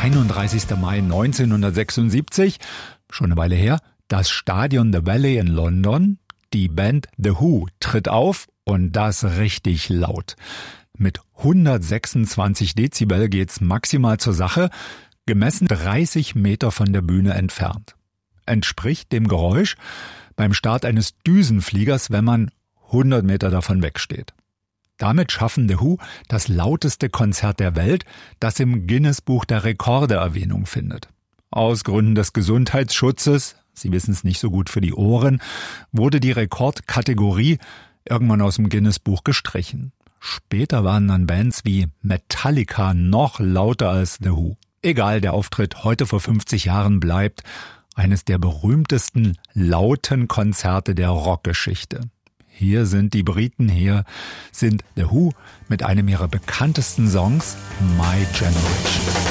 31. Mai 1976, schon eine Weile her, das Stadion The Valley in London. Die Band The Who tritt auf und das richtig laut. Mit 126 Dezibel geht's maximal zur Sache, gemessen 30 Meter von der Bühne entfernt. Entspricht dem Geräusch beim Start eines Düsenfliegers, wenn man 100 Meter davon wegsteht. Damit schaffen The Who das lauteste Konzert der Welt, das im Guinness-Buch der Rekorde Erwähnung findet. Aus Gründen des Gesundheitsschutzes, Sie wissen es nicht so gut für die Ohren, wurde die Rekordkategorie irgendwann aus dem Guinness-Buch gestrichen. Später waren dann Bands wie Metallica noch lauter als The Who. Egal, der Auftritt heute vor 50 Jahren bleibt eines der berühmtesten lauten Konzerte der Rockgeschichte. Hier sind die Briten, hier sind The Who mit einem ihrer bekanntesten Songs, My Generation.